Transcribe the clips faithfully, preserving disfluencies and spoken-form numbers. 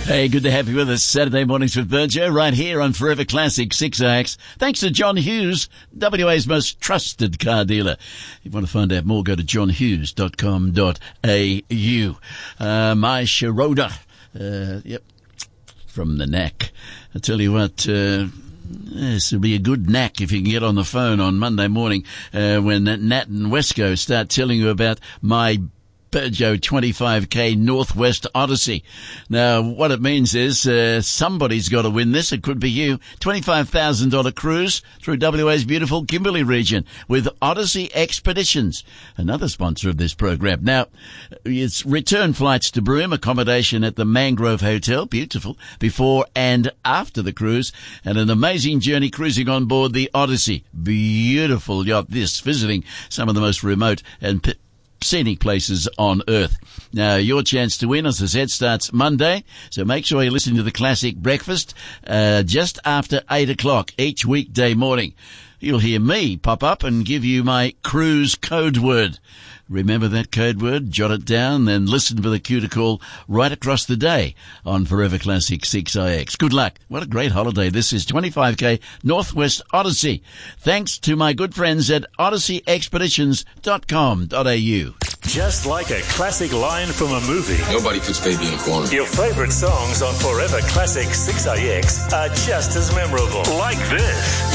Hey, good to have you with us. Saturday mornings with Virgil right here on Forever Classic six A X. Thanks to John Hughes, W A's most trusted car dealer. If you want to find out more, go to john hughes dot com dot a u. Uh, my Sharoda, uh, yep, from the Knack. I tell you what, uh, this will be a good knack if you can get on the phone on Monday morning uh, when Nat and Wesco start telling you about my Peugeot twenty-five K Northwest Odyssey. Now, what it means is uh, somebody's got to win this. It could be you. twenty-five thousand dollars cruise through W A's beautiful Kimberley region with Odyssey Expeditions, another sponsor of this program. Now, it's return flights to Broome, accommodation at the Mangrove Hotel, beautiful, before and after the cruise, and an amazing journey cruising on board the Odyssey. Beautiful yacht, this, visiting some of the most remote and p- scenic places on Earth. Now, your chance to win, as I said, starts Monday, so make sure you listen to the Classic Breakfast uh, just after eight o'clock each weekday morning. You'll hear me pop up and give you my cruise code word. Remember that code word, jot it down, then listen for the cue to call right across the day on Forever Classic six A X. Good luck. What a great holiday. This is twenty-five K Northwest Odyssey. Thanks to my good friends at odyssey expeditions dot com dot a u. Just like a classic line from a movie. Nobody puts baby in a corner. Your favorite songs on Forever Classic six A X are just as memorable. Like this.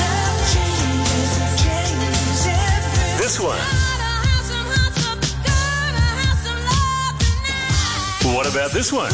This one. What about this one?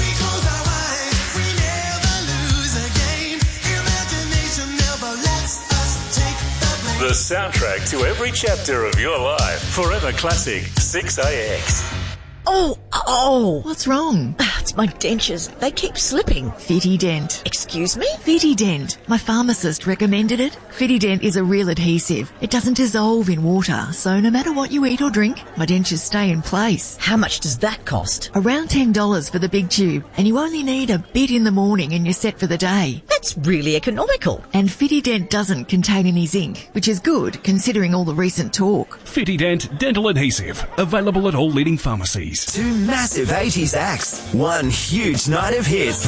The soundtrack to every chapter of your life. Forever Classic six A X. Oh, oh. What's wrong? It's my dentures. They keep slipping. Fitident. Excuse me? Fitident. My pharmacist recommended it. Fitident is a real adhesive. It doesn't dissolve in water, so no matter what you eat or drink, my dentures stay in place. How much does that cost? Around ten dollars for the big tube, and you only need a bit in the morning and you're set for the day. That's really economical. And Fitident doesn't contain any zinc, which is good considering all the recent talk. Fitident Dental Adhesive. Available at all leading pharmacies. Two massive eighties acts. One huge night of hits.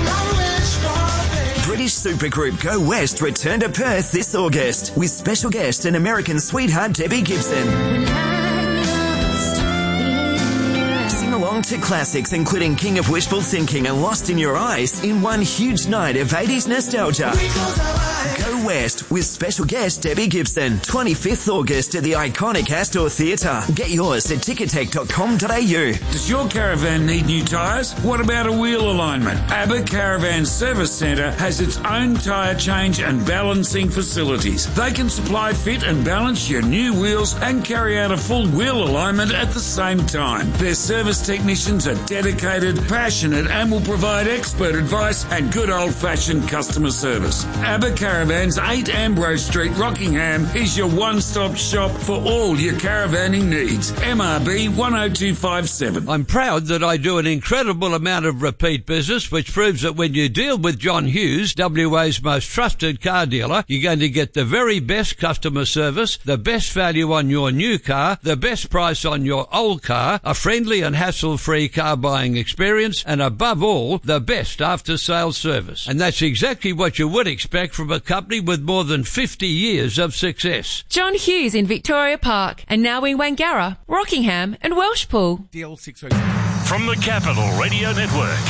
British supergroup Go West return to Perth this August with special guest and American sweetheart Debbie Gibson. Sing along to classics including King of Wishful Thinking and Lost in Your Eyes in one huge night of eighties nostalgia. Go West with special guest Debbie Gibson. twenty-fifth August at the iconic Astor Theatre. Get yours at ticketek dot com dot a u. Does your caravan need new tyres? What about a wheel alignment? ABBA Caravan Service Centre has its own tyre change and balancing facilities. They can supply, fit and balance your new wheels and carry out a full wheel alignment at the same time. Their service technicians are dedicated, passionate and will provide expert advice and good old-fashioned customer service. ABBA Caravans, eight Ambrose Street, Rockingham is your one-stop shop for all your caravanning needs. M R B one oh two five seven. I'm proud that I do an incredible amount of repeat business, which proves that when you deal with John Hughes, W A's most trusted car dealer, you're going to get the very best customer service, the best value on your new car, the best price on your old car, a friendly and hassle-free car buying experience, and above all, the best after-sales service. And that's exactly what you would expect from a company with more than fifty years of success. John Hughes in Victoria Park, and now in Wangara, Rockingham and Welshpool. D L six oh From the Capital Radio Network,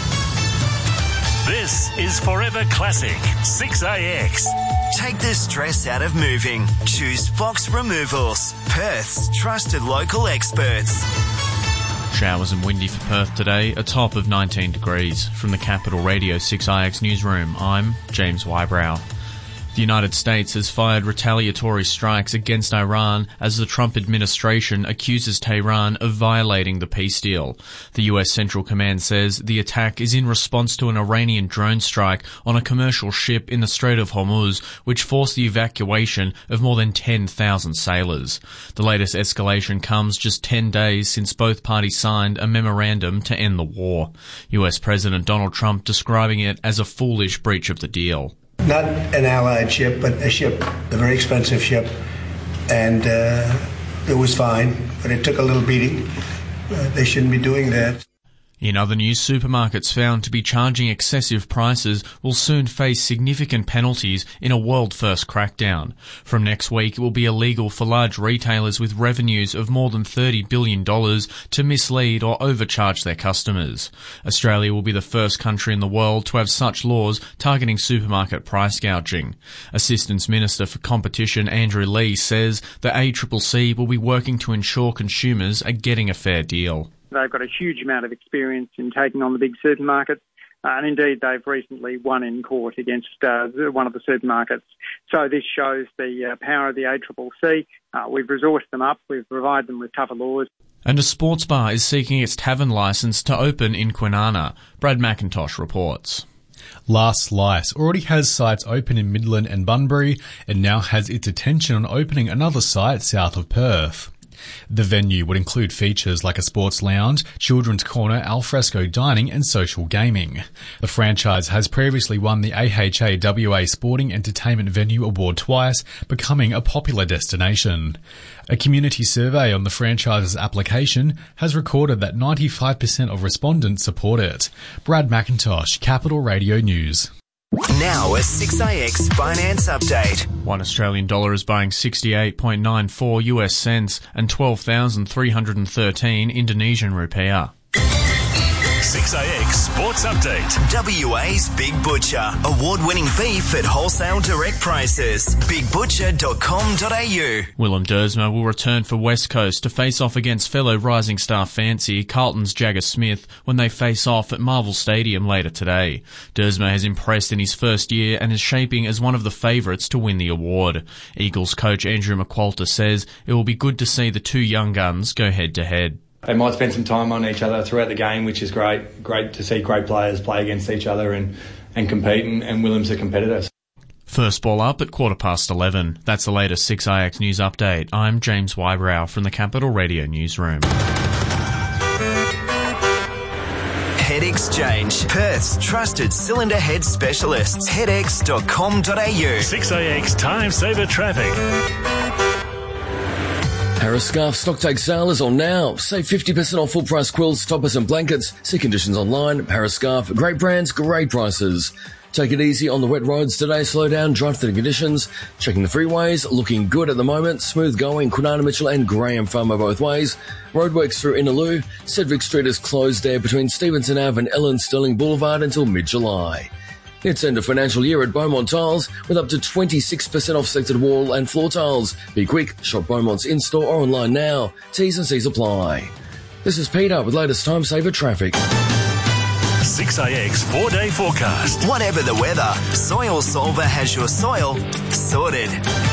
this is Forever Classic six A X. Take the stress out of moving. Choose Fox Removals, Perth's trusted local experts. Showers and windy for Perth today, a top of nineteen degrees. From the Capital Radio six I X newsroom, I'm James Wybrow. The United States has fired retaliatory strikes against Iran as the Trump administration accuses Tehran of violating the peace deal. The U S Central Command says the attack is in response to an Iranian drone strike on a commercial ship in the Strait of Hormuz, which forced the evacuation of more than ten thousand sailors. The latest escalation comes just ten days since both parties signed a memorandum to end the war. U S President Donald Trump describing it as a foolish breach of the deal. Not an Allied ship, but a ship, a very expensive ship, and uh, it was fine, but it took a little beating. Uh, they shouldn't be doing that. In other news, supermarkets found to be charging excessive prices will soon face significant penalties in a world-first crackdown. From next week, it will be illegal for large retailers with revenues of more than thirty billion dollars to mislead or overcharge their customers. Australia will be the first country in the world to have such laws targeting supermarket price gouging. Assistant Minister for Competition Andrew Lee says the A C C C will be working to ensure consumers are getting a fair deal. They've got a huge amount of experience in taking on the big supermarkets, uh, and indeed they've recently won in court against uh, one of the supermarkets. So this shows the uh, power of the A C C C. Uh, we've resourced them up, we've provided them with tougher laws. And a sports bar is seeking its tavern licence to open in Kwinana. Brad McIntosh reports. Last Slice already has sites open in Midland and Bunbury and now has its attention on opening another site south of Perth. The venue would include features like a sports lounge, children's corner, alfresco dining and social gaming. The franchise has previously won the A H A W A Sporting Entertainment Venue Award twice, becoming a popular destination. A community survey on the franchise's application has recorded that ninety-five percent of respondents support it. Brad McIntosh, Capital Radio News. Now a six A X finance update. One Australian dollar is buying sixty-eight point nine four U S cents and twelve thousand three hundred thirteen Indonesian rupiah. six A X Sports Update. W A's Big Butcher. Award-winning beef at wholesale direct prices. big butcher dot com dot a u. Willem Dersma will return for West Coast to face off against fellow Rising Star fancy Carlton's Jagger Smith when they face off at Marvel Stadium later today. Dersma has impressed in his first year and is shaping as one of the favourites to win the award. Eagles coach Andrew McQualter says it will be good to see the two young guns go head-to-head. They might spend some time on each other throughout the game, which is great. Great to see great players play against each other and, and compete, and, and Willem's a competitor. First ball up at quarter past eleven. That's the latest six A X News Update. I'm James Wybrow from the Capital Radio Newsroom. Head Exchange, Perth's trusted cylinder head specialists. head x dot com dot a u. six A X Time Saver Traffic. Parascarf Stocktake sale is on now. Save fifty percent off full price quilts, toppers and blankets. See conditions online. Parascarf, great brands, great prices. Take it easy on the wet roads today. Slow down, drive through the conditions. Checking the freeways, looking good at the moment. Smooth going, Kwinana Mitchell and Graham Farmer both ways. Roadworks through Innaloo. Sedgwick Street is closed there between Stevenson Avenue and Ellen Sterling Boulevard until mid-July. It's end of financial year at Beaumont Tiles with up to twenty-six percent off selected wall and floor tiles. Be quick, shop Beaumont's in-store or online now. T's and C's apply. This is Peter with latest time saver traffic. six A X four-day forecast. Whatever the weather, Soil Solver has your soil sorted.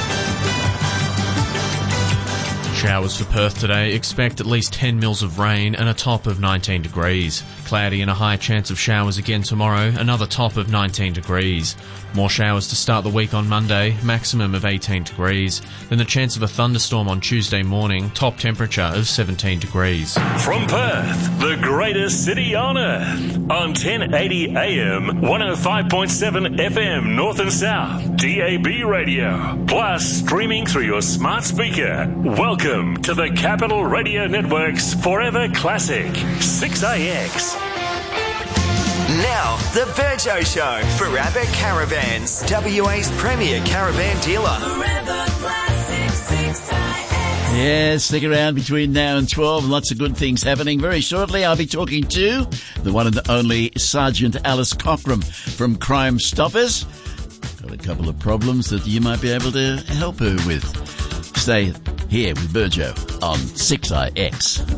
Showers for Perth today. Expect at least ten mils of rain and a top of nineteen degrees. Cloudy and a high chance of showers again tomorrow, another top of nineteen degrees. More showers to start the week on Monday, maximum of eighteen degrees. Then the chance of a thunderstorm on Tuesday morning, top temperature of seventeen degrees. From Perth, the greatest city on earth. On ten eighty A M, one oh five point seven F M North and South, D A B radio. Plus streaming through your smart speaker. Welcome to the Capital Radio Network's Forever Classic, six A X. Now, the Virgo Show for Abbott Caravans, W A's premier caravan dealer. Forever Classic six A X. Yeah, stick around between now and twelve. Lots of good things happening. Very shortly, I'll be talking to the one and only Sergeant Alice Cockram from Crime Stoppers. Got a couple of problems that you might be able to help her with. Stay here with Virgo on six A X.